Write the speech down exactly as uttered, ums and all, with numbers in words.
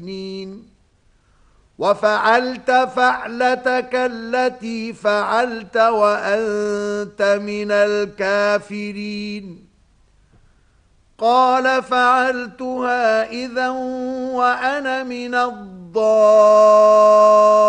وفعلت فعلتك التي فعلت وأنت من الكافرين قال فعلتها إذا وأنا من الضالين